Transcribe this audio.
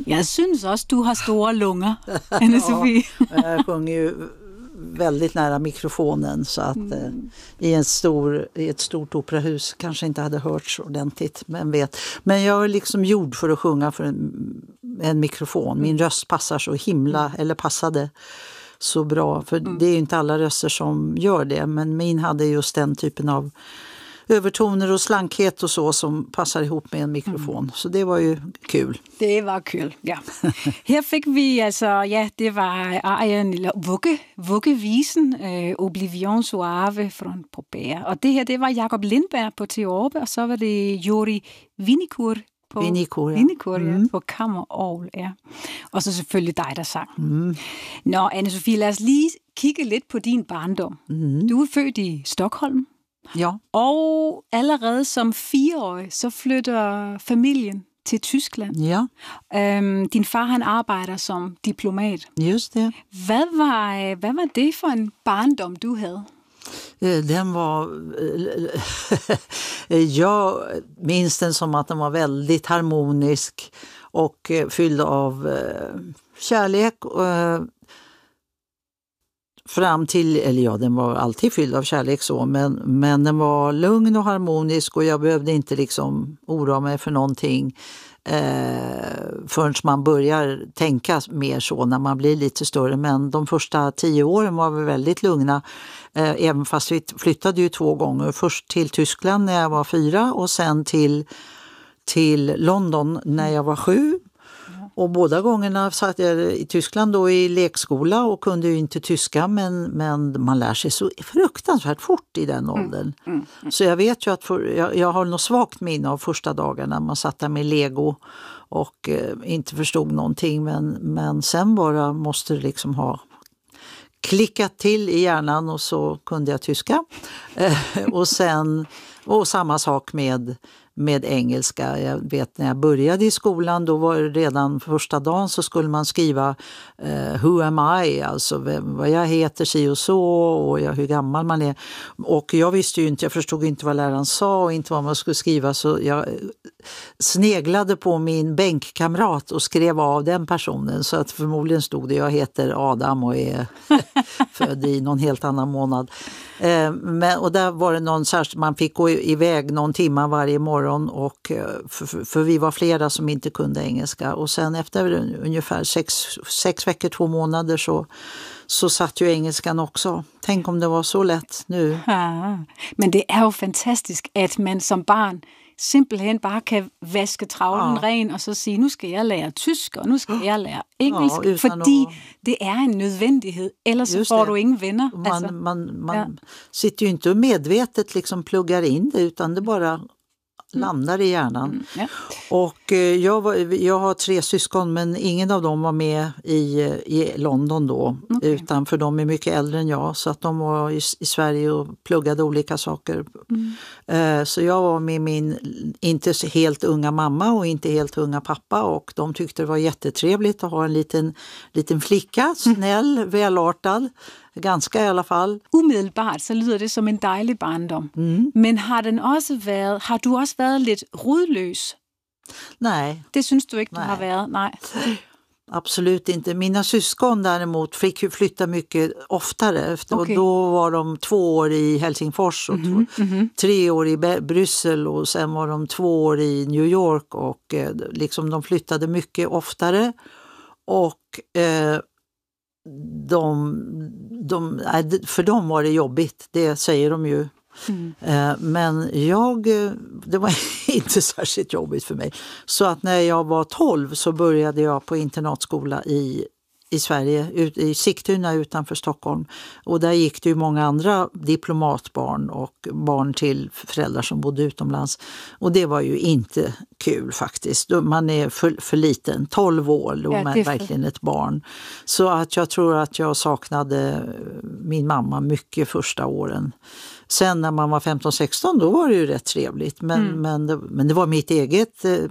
Jag syns också du har stora lungor, Anne-Sofie. Ja, jag sjunger ju väldigt nära mikrofonen så att i ett stort operahus kanske inte hade hörts ordentligt, men jag är liksom gjord för att sjunga för en mikrofon. Min röst passar så passade så bra, för det är ju inte alla röster som gör det, men min hade just den typen av övertoner och slankhet och så som passar ihop med en mikrofon. Så det var ju kul. Det var kul, ja. Här fick vi alltså, det var arien eller vuggevisen Oblivion Suave från Popea. Och det var Jakob Lindberg på teorbe, och så var det Jori Winikur på kammerorgel, ja. Og så selvfølgelig dig, der sang. Nå, Anne-Sofie, lad os lige kigge lidt på din barndom. Du er født i Stockholm. Ja. Og allerede som 4-årig, så flytter familien til Tyskland. Ja. Din far, han arbejder som diplomat. Just det. Hvad var det for en barndom, du havde? Den var... jag minns den som att den var väldigt harmonisk och fylld av kärlek. Fram till, den var alltid fylld av kärlek så, men den var lugn och harmonisk och jag behövde inte liksom oroa mig för någonting förrän man börjar tänka mer så när man blir lite större. Men de första 10 åren var vi väldigt lugna, även fast vi flyttade ju 2 gånger. Först till Tyskland när jag var 4 och sen till London när jag var 7. Och båda gångerna satt jag i Tyskland då i lekskola och kunde ju inte tyska, men man lär sig så fruktansvärt fort i den åldern. Så jag vet ju att jag har något svagt minne av första dagarna man satt där med Lego och inte förstod någonting, men sen bara måste det liksom ha klickat till i hjärnan och så kunde jag tyska. Och samma sak med engelska. Jag vet när jag började i skolan, då var det redan första dagen så skulle man skriva who am I, alltså vad jag heter, si och så, och hur gammal man är. Och jag visste ju inte, jag förstod inte vad läraren sa och inte vad man skulle skriva, så jag sneglade på min bänkkamrat och skrev av den personen, så att förmodligen stod det jag heter Adam och är född i någon helt annan månad. Och där var det någon särskild, man fick gå iväg någon timme varje morgon och för vi var flera som inte kunde engelska, och sen efter ungefär 6 veckor, 2 månader så satt ju engelskan också. Tänk om det var så lätt nu. Ja, men det är ju fantastiskt att man som barn simpelthen bare kan vaske travlen ren og så sige, nu skal jeg lære tysk, og nu skal jeg lære engelsk, fordi det är en nödvändighet, eller så får du ingen vänner. Man sitter ju inte medvetet liksom pluggar in det, utan det bara landar i hjärnan. Och jag har 3 syskon, men ingen av dem var med i London då, utan för de är mycket äldre än jag, så att de var i Sverige och pluggade olika saker. Så jag var med min inte helt unga mamma och inte helt unga pappa, och de tyckte det var jättetrevligt att ha en liten flicka, snäll, välartad. Ganska i alla fall. Umiddelbart så lyder det som en dejlig barndom. Men har du också varit lite rodlös? Nej. Det syns du inte du har varit? Nej. Absolut inte. Mina syskon däremot fick ju flytta mycket oftare. Och då var de 2 år i Helsingfors och 3 år i Bryssel, och sen var de 2 år i New York, och liksom de flyttade mycket oftare. Och för dem var det jobbigt, det säger de ju. Men det var inte särskilt jobbigt för mig. Så att när jag var 12 så började jag på internatskola i Sverige, i Sigtuna utanför Stockholm. Och där gick det ju många andra diplomatbarn och barn till föräldrar som bodde utomlands. Och det var ju inte kul faktiskt. Man är för liten, 12 år, då man är verkligen ett barn. Så att jag tror att jag saknade min mamma mycket första åren. Sen när man var 15-16, då var det ju rätt trevligt. Men det var mitt eget